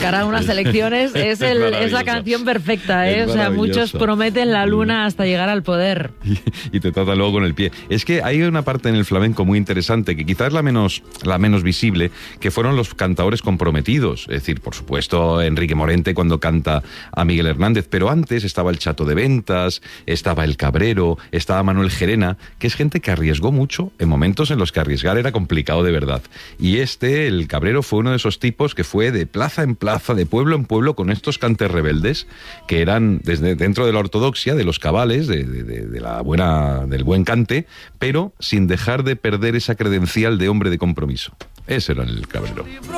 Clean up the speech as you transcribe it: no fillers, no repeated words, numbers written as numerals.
cara a unas elecciones es la canción perfecta, ¿eh? O sea, muchos prometen la luna hasta llegar al poder. Y te trata luego con el pie. Es que hay una parte en el flamenco muy interesante, que quizás es la menos visible, que fueron los cantaores comprometidos. Es decir, por supuesto, Enrique Morente cuando canta a Miguel Hernández, pero antes estaba el Chato de Ventas, estaba el Cabrero, estaba Manuel Gerena, que es gente que arriesgó mucho en momentos en los que arriesgar era complicado de verdad. Y el Cabrero, fue uno de esos tipos que fue de plaza en plaza, de pueblo en pueblo, con estos cantes rebeldes, que eran desde dentro de la ortodoxia, de los cabales, del buen cante, pero sin dejar de perder esa credencial de hombre de compromiso. Ese era el Cabrero.